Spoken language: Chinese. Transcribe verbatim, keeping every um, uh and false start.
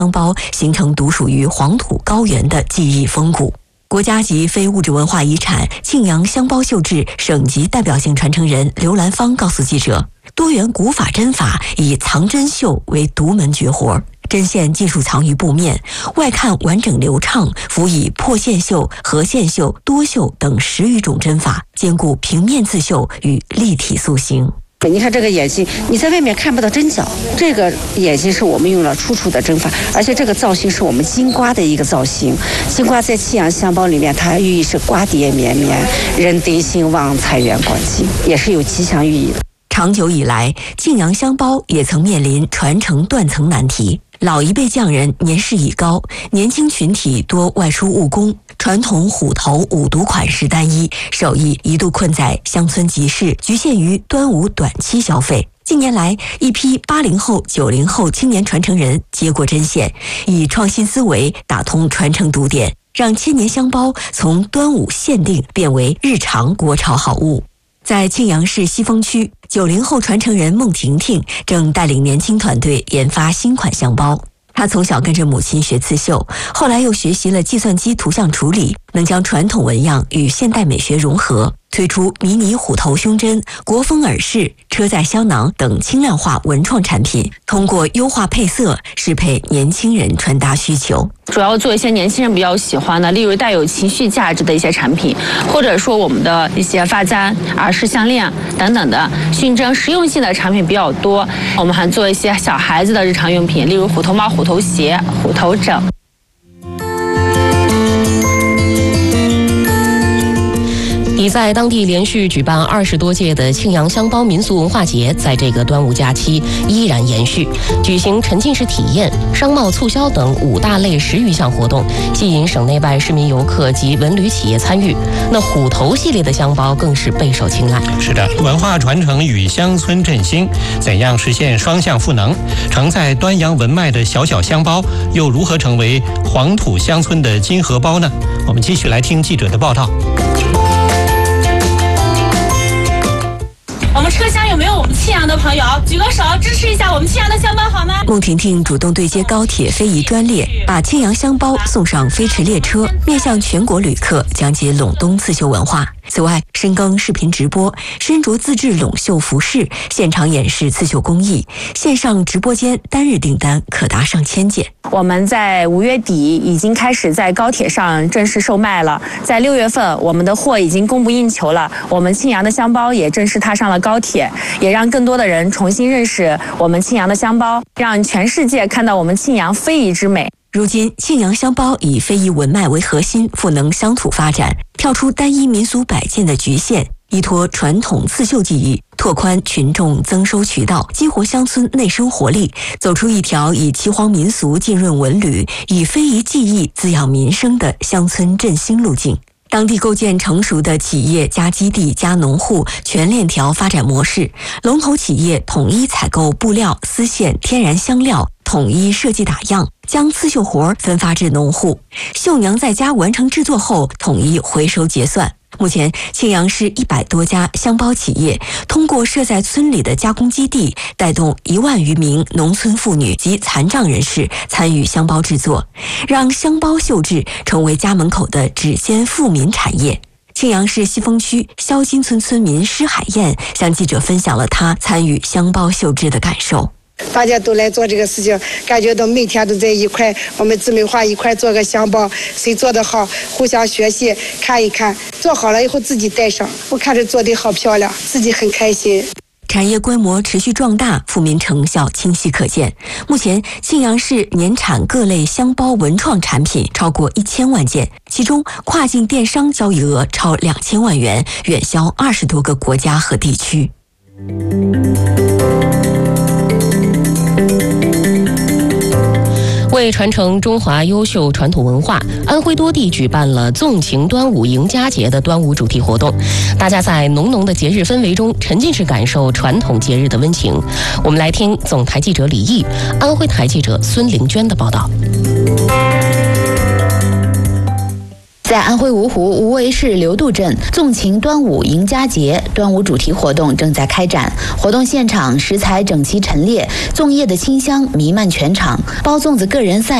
香包形成独属于黄土高原的记忆风骨。国家级非物质文化遗产庆阳香包绣制省级代表性传承人刘兰芳告诉记者，多元古法针法以藏针绣为独门绝活，针线尽数藏于布面，外看完整流畅，辅以破线绣、合线绣、多绣等十余种针法，兼顾平面刺绣与立体塑形。 你看这个眼睛，你在外面看不到针脚，这个眼睛是我们用了出处的针法，而且这个造型是我们金瓜的一个造型。金瓜在庆阳香包里面，它寓意是瓜瓞绵绵，人丁兴旺，财源广进，也是有吉祥寓意的。 长久以来，庆阳香包也曾面临传承断层难题。老一辈匠人年事已高，年轻群体多外出务工，传统虎头五毒款式单一，手艺一度困在乡村集市，局限于端午短期消费。近年来，一批八零后、九零后青年传承人接过针线，以创新思维打通传承堵点，让千年香包从端午限定变为日常国潮好物。在庆阳市西峰区，九零后传承人孟婷婷正带领年轻团队研发新款香包。她从小跟着母亲学刺绣，后来又学习了计算机图像处理，能将传统纹样与现代美学融合，推出迷你虎头胸针、国风耳饰、车载香囊等轻量化文创产品，通过优化配色适配年轻人穿搭需求。 主要做一些年轻人比较喜欢的，例如带有情绪价值的一些产品，或者说我们的一些发簪、耳饰、项链等等的熏蒸实用性的产品比较多。我们还做一些小孩子的日常用品，例如虎头帽、虎头鞋、虎头枕。 已在当地连续举办二十多届的庆阳香包民俗文化节，在这个端午假期依然延续，举行沉浸式体验、商贸促销等五大类十余项活动，吸引省内外市民游客及文旅企业参与。那虎头系列的香包更是备受青睐。 是的，文化传承与乡村振兴，怎样实现双向赋能？承载端阳文脉的小小香包，又如何成为黄土乡村的金荷包呢？我们继续来听记者的报道。 我们车厢有没有我们庆阳的朋友？举个手支持一下我们庆阳的香包好吗？ 孟婷婷主动对接高铁非遗专列，把庆阳香包送上飞驰列车，面向全国旅客讲解陇东刺绣文化。此外，深耕视频直播，身着自制陇绣服饰，现场演示刺绣工艺，线上直播间单日订单可达上千件。 我们在五月底已经开始在高铁上正式售卖了，在六月份我们的货已经供不应求了，我们庆阳的香包也正式踏上了高铁，也让更多的人重新认识我们庆阳的香包，让全世界看到我们庆阳非遗之美。 如今，庆阳香包以非遗文脉为核心，赋能乡土发展，跳出单一民俗摆件的局限，依托传统刺绣技艺，拓宽群众增收渠道，激活乡村内生活力，走出一条以岐黄民俗浸润文旅，以非遗技艺滋养民生的乡村振兴路径。当地构建成熟的企业加基地加农户全链条发展模式，龙头企业统一采购布料、丝线、天然香料，统一设计打样，将刺绣活分发至农户，绣娘在家完成制作后统一回收结算。目前，庆阳市一百多家香包企业通过设在村里的加工基地，带动一万余名农村妇女及残障人士参与香包制作，让香包绣制成为家门口的指尖富民产业。庆阳市西峰区肖金村村民施海燕向记者分享了她参与香包绣制的感受。 大家都来做这个事情，感觉到每天都在一块，我们姊妹花一块做个香包，谁做得好互相学习，看一看，做好了以后自己带上，我看着做得好漂亮，自己很开心。 产业规模持续壮大，富民成效清晰可见。目前，庆阳市年产各类香包文创产品超过一千万件，其中跨境电商交易额超两千万元，远销二十多个国家和地区。 为传承中华优秀传统文化，安徽多地举办了纵情端午迎佳节的端午主题活动，大家在浓浓的节日氛围中沉浸式感受传统节日的温情。我们来听总台记者李毅、安徽台记者孙玲娟的报道。 在安徽芜湖无为市流渡镇，纵情端午迎佳节端午主题活动正在开展。活动现场食材整齐陈列，粽叶的清香弥漫全场。包粽子个人赛